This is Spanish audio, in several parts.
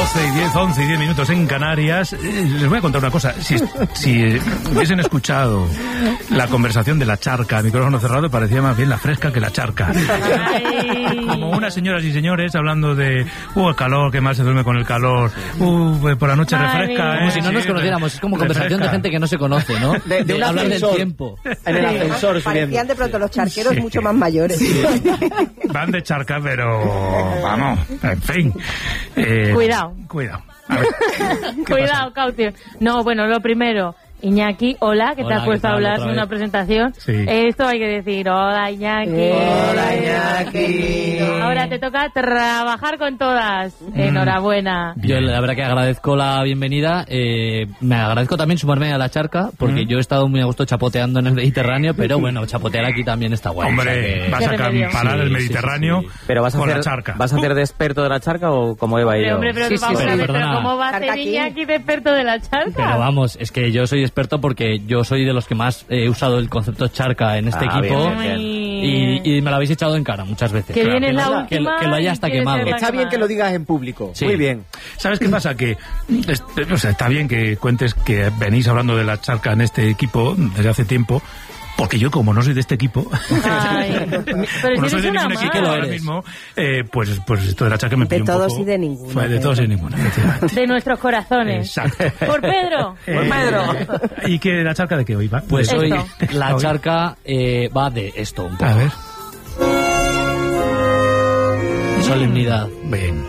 12 y 10, 11 y 10 minutos en Canarias. Les voy a contar una cosa. Si hubiesen escuchado la conversación de la charca a micrófono cerrado, parecía más bien la fresca que la charca. Ay. Como unas señoras y señores hablando de el calor, que mal se duerme con el calor, por la noche refresca. Como si no nos conociéramos, es como conversación de gente que no se conoce, ¿no? De un hablar del ascensor. tiempo. En el ascensor Parecían de pronto los charqueros mucho más mayores. Van de charca, pero vamos, en fin. Cuidado. A ver, Cuidado, Cautio. No, bueno, lo primero, Iñaki, hola, que te Hola, has puesto ¿qué a tal? hablar Otra de una vez. presentación. Sí. Esto hay que decir, hola, Iñaki. Hola, Iñaki. Ahora te toca trabajar con todas. Enhorabuena. Yo la verdad que agradezco la bienvenida. Me agradezco también sumarme a la charca, porque yo he estado muy a gusto chapoteando en el Mediterráneo, pero bueno, chapotear aquí también está guay. hombre, o sea que- vas Qué a remedio. campanar el Sí, Mediterráneo sí, sí. Pero vas a con hacer, la charca. ¿vas a hacer de experto de la charca o como Eva y yo? Hombre, pero Sí, vamos sí, a sí. ver, pero Perdona. ¿cómo va a Charca ser aquí. Iñaki de experto de la charca? Pero vamos, es que yo soy experto porque yo soy de los que más he usado el concepto charca en este Ah, equipo. bien, bien. Y me lo habéis echado en cara muchas veces. Que Claro, viene la que última lo haya y hasta quieres quemado. ser la Está bien que lo digas en público. Sí. Muy bien. ¿Sabes qué pasa? Que o sea, está bien que cuentes que venís hablando de la charca en este equipo desde hace tiempo, porque yo, como no soy de este equipo, Ay, pero como si no soy eres de una ningún más. equipo que lo ahora eres. mismo, pues esto de la charca me De pilló un todos poco. y de ninguno, Fue de Pedro. todos y ninguno, efectivamente. De nuestros corazones. Exacto. Por Pedro. ¿Y qué la charca de qué hoy va? Pues Esto. hoy la Hoy. charca va de esto un poco. A ver. Solemnidad. Bien.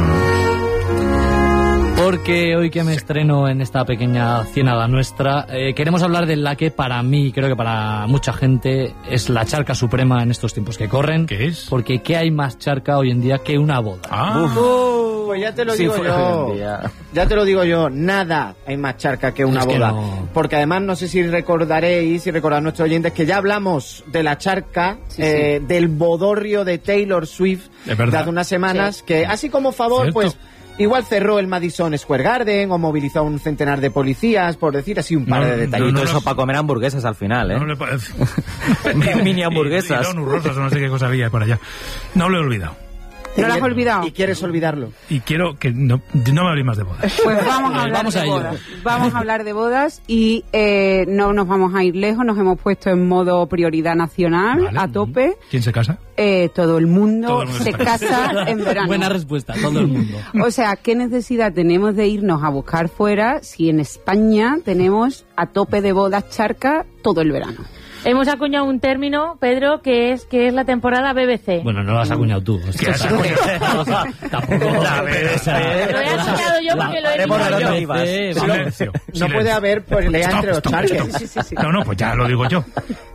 Porque hoy que me estreno en esta pequeña ciénaga nuestra, queremos hablar de la que para mí, creo que para mucha gente, es la charca suprema en estos tiempos que corren. ¿Qué es? Porque ¿qué hay más charca hoy en día que una boda? Pues ya te lo Sí, digo fue yo. un día. Ya te lo digo yo. Nada hay más charca que una Es que boda. no. Porque además no sé si recordaréis, si recordarán nuestros oyentes, que ya hablamos de la charca, del bodorrio de Taylor Swift Es verdad. de hace unas semanas, que así como favor, Cierto. pues igual cerró el Madison Square Garden o movilizó a un centenar de policías, por decir así un par No, de Y detallitos. todo eso para comer hamburguesas al final, ¿eh? No le parece. Mini hamburguesas. Y donuts rosas o no sé qué cosa había por allá. No lo he olvidado. ¿No lo has olvidado? ¿Y quieres olvidarlo? Y quiero que no me hablé más de bodas. Pues vamos a hablar Vamos a de ello. bodas. Vamos a hablar de bodas y no nos vamos a ir lejos. Nos hemos puesto en modo prioridad nacional, Vale. a tope. ¿Quién se casa? Todo el mundo Todo el mundo se está casa en verano. Buena respuesta, todo el mundo. O sea, ¿qué necesidad tenemos de irnos a buscar fuera si en España tenemos a tope de bodas charca todo el verano? Hemos acuñado un término, Pedro, que es la temporada BBC. Bueno, no lo has acuñado tú. ¿Qué has acuñado? Tampoco. La BBC. Lo he acuñado yo porque lo he Haremos dicho la yo. nota IVA. Silencio. No puede haber pelea Stop, entre los stop, charques. stop. No, pues ya lo digo yo.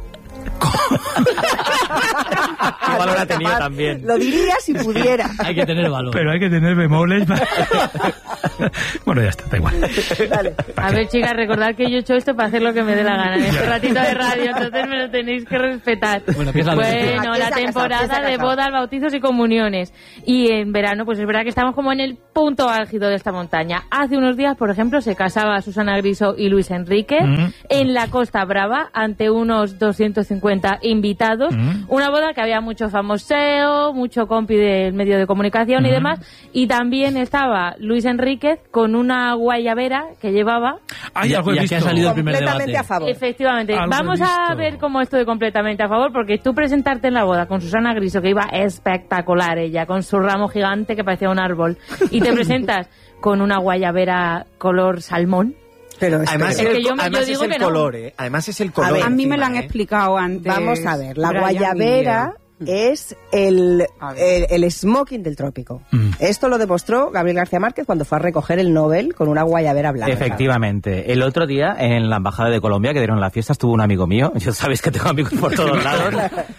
Igual lo ha tenido también. Lo diría si pudiera. Hay que tener valor. Pero hay que tener bemoles. Bueno, ya está, da igual. A ver, chicas, recordad que yo he hecho esto para hacer lo que me dé la gana en este ratito de radio, entonces me lo tenéis que respetar. Bueno, empieza la Bueno, ¿Quién se ha la casado? ¿Quién se temporada ha de casado? bodas, bautizos y comuniones. Y en verano, pues es verdad que estamos como en el punto álgido de esta montaña. Hace unos días, por ejemplo, se casaba Susana Griso y Luis Enrique en la Costa Brava ante unos 250 invitados. Una boda que había mucho famoseo, mucho compi del medio de comunicación y demás. Y también estaba Luis Enríquez con una guayabera que llevaba. Ay, algo he Y aquí visto. ha salido el primer Completamente debate. a favor. Efectivamente. Algo Vamos he a visto. ver cómo esto de completamente a favor, porque tú presentarte en la boda con Susana Griso, que iba espectacular ella, con su ramo gigante que parecía un árbol, y te presentas con una guayabera color salmón. Pero Además, Es que yo además digo es el que no. color, ¿eh? Además es el color. a mí me encima, lo han ¿eh? explicado antes. Vamos a ver, la Brian guayabera es el smoking del trópico. Esto lo demostró Gabriel García Márquez cuando fue a recoger el Nobel con una guayabera blanca. Efectivamente. El otro día, en la Embajada de Colombia, que dieron la fiesta, estuvo un amigo mío. Yo sabéis que tengo amigos por todos lados.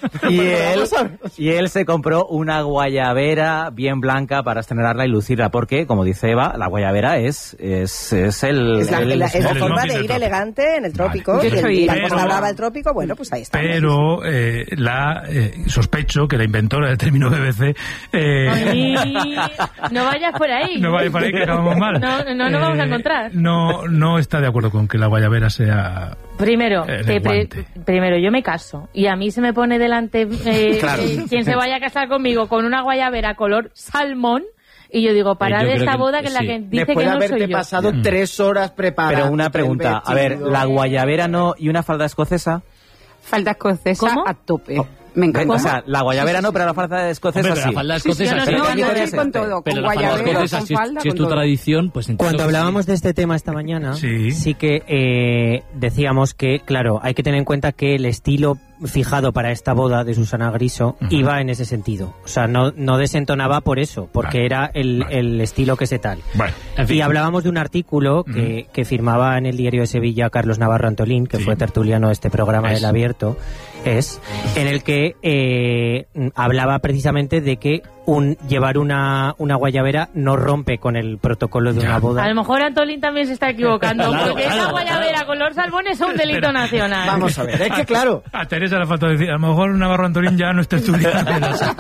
Y él se compró una guayabera bien blanca para estrenarla y lucirla. Porque, como dice Eva, la guayabera es el... Es la el forma smoking de del ir trópico. elegante en el trópico. Vale. Y Yo soy- la Pero- Costa Brava del trópico, bueno, pues ahí está. Pero sospecho que la inventora del término BBC Ay, no vayas por ahí. no vaya por ahí que acabamos mal. No nos vamos a encontrar. No está de acuerdo con que la guayabera sea... Primero, El guante. primero, yo me caso y a mí se me pone delante Claro. quien se vaya a casar conmigo con una guayabera color salmón Y yo digo, parad Yo de creo esta que boda que es la sí. que dice Después que de no haberte soy yo. pasado 3 horas preparando. Pero una pregunta, a ver, la guayabera no y una falda escocesa. Falda escocesa ¿Cómo? a tope. Me encanta. O sea, la guayabera no, pero la falda escocesa Hombre, pero sí. la falda Sí, escocesa yo no sí. sé No, cuándo no, es sí, con este. todo, Pero con la falda guayabera, escocesa, con si falda, es con tu todo. tradición, pues entiendo Cuando que hablábamos sí. de este tema esta mañana, Sí. sí que decíamos que, claro, hay que tener en cuenta que el estilo fijado para esta boda de Susana Griso iba en ese sentido. O sea, no desentonaba por eso, porque Vale. era el estilo que se tal. Bueno, En fin. Y hablábamos de un artículo que firmaba en el Diario de Sevilla Carlos Navarro Antolín, que Sí. fue tertuliano de este programa del Abierto, en el que hablaba precisamente de que llevar una guayabera no rompe con el protocolo de Ya. una boda. A lo mejor Antolín también se está equivocando, Claro, porque claro, esa guayabera con los salmones es un delito nacional. Vamos a ver, es que claro, a Teresa le falta decir, a lo mejor Navarro Antolín ya no está estudiando.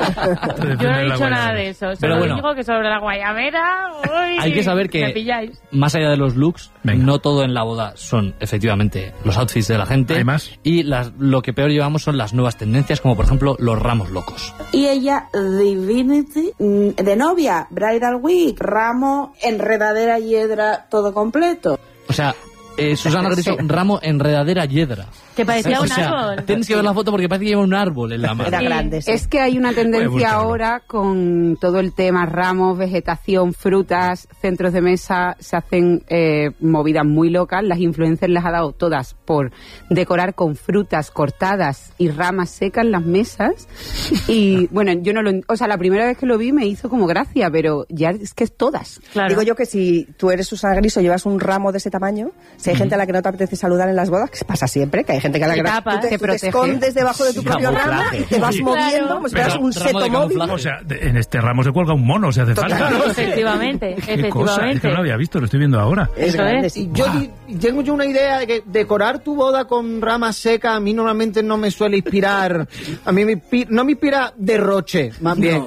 Yo no he dicho nada de eso. Pero Solo bueno. digo que sobre la guayabera... uy, Hay que saber que, me pilláis. más allá de los looks, Venga. no todo en la boda son efectivamente los outfits de la gente. ¿Hay más? Y lo que peor llevamos son las nuevas tendencias, como por ejemplo los ramos locos. Y ella, Divinity, de novia, Bridal Week, ramo, enredadera, hiedra, todo completo. O sea, Susana Griso, ramo enredadera yedra. Que parecía O un sea, árbol. tienes que ver la foto porque parece que lleva un árbol en la mano. Era Sí. grande, sí. Es que hay una Voy a tendencia buscarlo. ahora con todo el tema ramos, vegetación, frutas, centros de mesa, se hacen movidas muy locas. Las influencers les ha dado todas por decorar con frutas cortadas y ramas secas las mesas. Y bueno, yo no lo... O sea, la primera vez que lo vi me hizo como gracia, pero ya es que es todas. Claro. Digo yo que si tú eres Susana Griso, llevas un ramo de ese tamaño, si hay gente a la que no te apetece saludar en las bodas, que pasa siempre, que hay gente que a la Te que no- tapas. tú Te te protege. escondes debajo de tu propio ramo Camuflaje. y te vas Sí. moviendo Claro. como si fueras Pero un ramo de seto móvil. camuflaje. O sea, en este ramo se cuelga un mono, si hace falta. Efectivamente, Qué cosa, es que efectivamente. no lo había visto, lo estoy viendo ahora. Es Eso grande, es. sí. tengo yo una idea de que decorar tu boda con ramas secas a mí normalmente no me suele inspirar. A mí no me inspira derroche, más bien.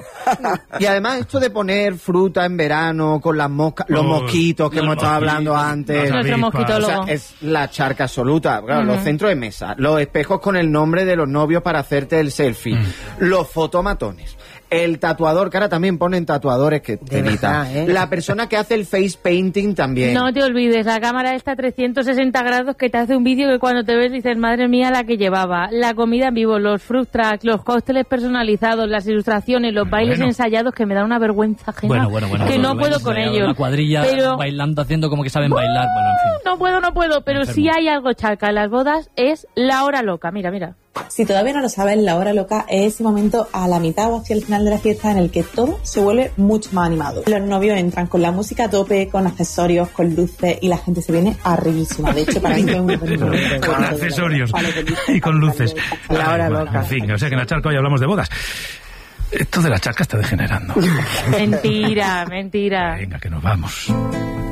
Y además esto de poner fruta en verano con las moscas, los mosquitos que los hemos estado mosquitos, hablando antes. las Nuestro avispas. mosquitólogo. O sea, es la charca absoluta. Claro, los centros de mesa, los espejos con el nombre de los novios para hacerte el selfie, los fotomatones, el tatuador, que ahora también ponen tatuadores que te verdad, evitan. La persona que hace el face painting también. No te olvides, la cámara está a 360 grados que te hace un vídeo que cuando te ves dices, madre mía, la que llevaba. La comida en vivo, los fruit tracks, los cócteles personalizados, las ilustraciones, los bailes bueno. ensayados que me da una vergüenza ajena. Bueno. que no puedo con ellos. Una cuadrilla Pero bailando, haciendo como que saben bailar. Bueno, en fin. no puedo. Pero Enfermo. si hay algo charca en las bodas es la hora loca. Mira. Si todavía no lo sabes, la hora loca es ese momento a la mitad o hacia el final de la fiesta en el que todo se vuelve mucho más animado. Los novios entran con la música a tope, con accesorios, con luces y la gente se viene arribísima. De hecho, para mí fue un Con accesorios y con luces. La hora Bueno, loca. en fin, o sea que en la charca hoy hablamos de bodas. Esto de la charca está degenerando. Mentira. Venga, que nos vamos.